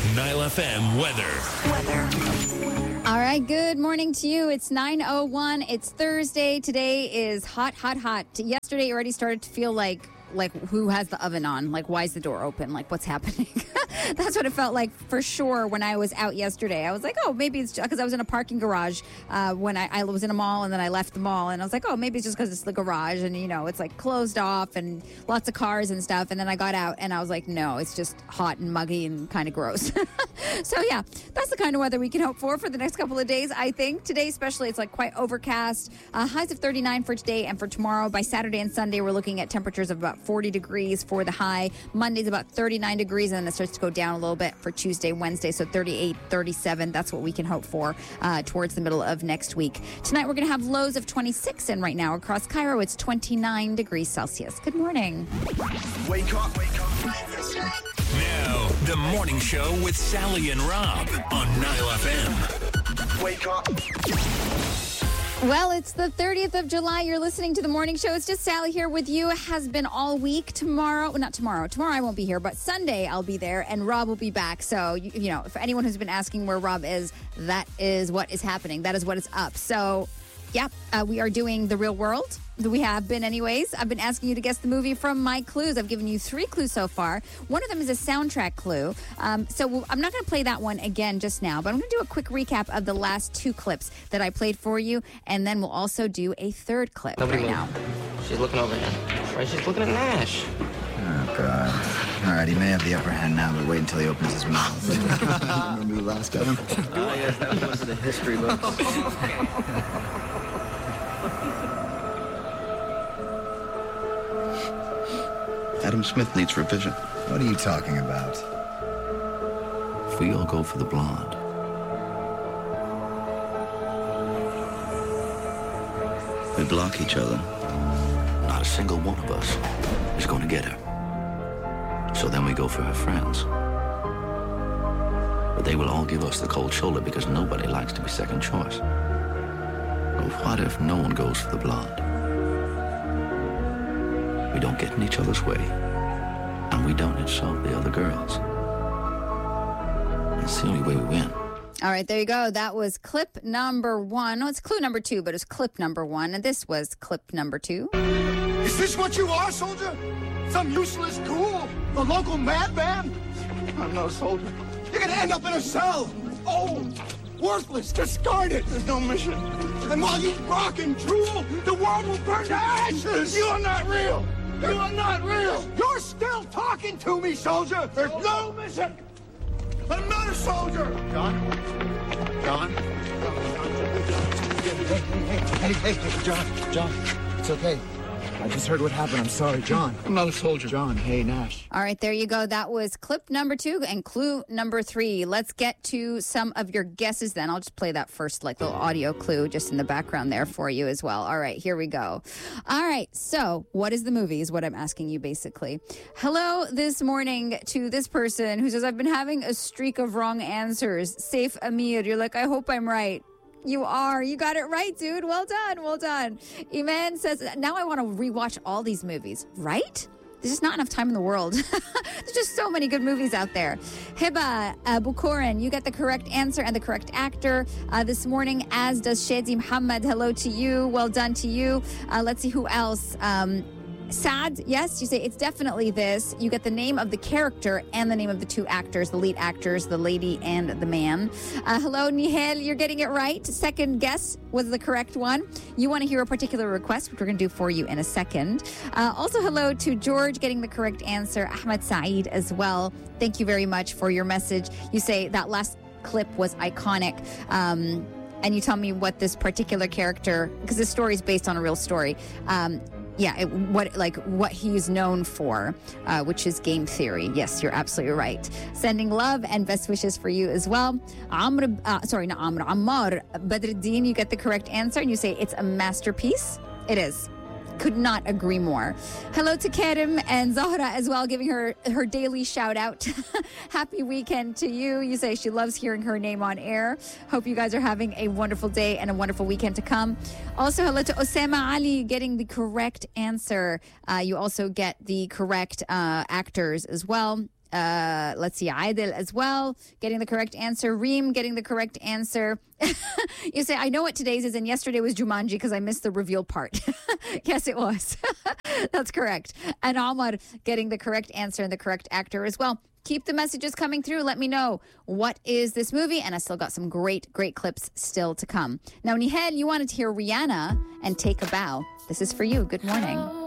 Nile FM weather. All right, good morning to you. It's 9:01. It's Thursday. Today is hot, hot, hot. Yesterday it already started to feel like who has the oven on? Like, why is the door open? Like, what's happening? That's what it felt like for sure when I was out yesterday. I was like, oh, maybe it's because I was in a parking garage when I was in a mall, and then I left the mall, and I was like, oh, maybe it's just because it's the garage, and, you know, it's like closed off and lots of cars and stuff. And then I got out, and I was like, no, it's just hot and muggy and kind of gross. So, yeah, that's the kind of weather we can hope for the next couple of days, I think. Today, especially, it's like quite overcast. Highs of 39 for today and for tomorrow. By Saturday and Sunday, we're looking at temperatures of about 40 degrees for the high. Monday's about 39 degrees, and then it starts to go down a little bit for Tuesday, Wednesday. So 38, 37. That's what we can hope for towards the middle of next week. Tonight, we're going to have lows of 26, and right now across Cairo, it's 29 degrees Celsius. Good morning. Wake up. Now, the morning show with Sally and Rob on Nile FM. Wake up. Well, it's the 30th of July. You're listening to the morning show. It's just Sally here with you. It has been all week. Not tomorrow. Tomorrow I won't be here, but Sunday I'll be there, and Rob will be back. So, you know, for anyone who's been asking where Rob is, that is what is happening. That is what is up. So, yeah, we are doing The Real World. We have been anyways. I've been asking you to guess the movie from my clues. I've given you 3 clues so far. One of them is a soundtrack clue. So I'm not going to play that one again just now, but I'm going to do a quick recap of the last 2 clips that I played for you, and then we'll also do a 3rd clip now. She's looking over here. Right, she's looking at Nash. Oh, God. All right, he may have the upper hand now, but wait until he opens his mouth. Remember the last time? Oh, yes, that was one of the history books. Adam Smith needs revision. What are you talking about? If we all go for the blonde, We block each other. not a single one of us is going to get her. So then we go for her friends. But they will all give us the cold shoulder because nobody likes to be second choice. But what if no one goes for the blonde? We don't get in each other's way, and we don't insult the other girls. That's the only way we win. All right, there you go. That was clip number 1. No, it's clue number 2, but it's clip number 1. And this was clip number 2. Is this what you are, soldier? Some useless tool? A local madman? I'm not a soldier. You're gonna end up in a cell. Old, worthless, discarded. There's no mission. And while you rock and drool, the world will burn to ashes. You are not real. You are not real. You're still talking to me, soldier. There's no mission. I'm not a soldier. John? Hey, John, it's okay. I just heard what happened. I'm sorry, John. I'm not a soldier. John, hey, Nash. All right, there you go. That was clip number 2 and clue number 3. Let's get to some of your guesses then. I'll just play that first, like, little audio clue just in the background there for you as well. All right, here we go. All right, so what is the movie is what I'm asking you, basically. Hello this morning to this person who says, I've been having a streak of wrong answers. Saif Amir, you're like, I hope I'm right. You are. You got it right, dude. Well done. Well done. Iman says, now I want to rewatch all these movies. Right? There's just not enough time in the world. There's just so many good movies out there. Hiba Bukoran, you get the correct answer and the correct actor this morning, as does Shadi Muhammad. Hello to you. Well done to you. Let's see who else. Saad, yes, you say it's definitely this. You get the name of the character and the name of the 2 actors, the lead actors, the lady and the man. Hello, Nihel, you're getting it right. Second guess was the correct one. You want to hear a particular request, which we're going to do for you in a second. Also, hello to George getting the correct answer. Ahmed Saeed as well. Thank you very much for your message. You say that last clip was iconic. And you tell me what this particular character, because this story is based on a real story, what he's known for, which is game theory. Yes, you're absolutely right. Sending love and best wishes for you as well. Ammar Badruddin, you get the correct answer, and you say it's a masterpiece. It is. Could not agree more. Hello to Karim and Zahra as well, giving her daily shout out. Happy weekend to you. You say she loves hearing her name on air. Hope you guys are having a wonderful day and a wonderful weekend to come. Also, hello to Osama Ali getting the correct answer. You also get the correct actors as well. Let's see, Aidil as well, getting the correct answer. Reem getting the correct answer. You say, I know what today's is, and yesterday was Jumanji because I missed the reveal part. Yes, it was. That's correct. And Ahmad getting the correct answer and the correct actor as well. Keep the messages coming through. Let me know, what is this movie? And I still got some great clips still to come. Now, Nihal, you wanted to hear Rihanna and Take a Bow. This is for you. Good morning.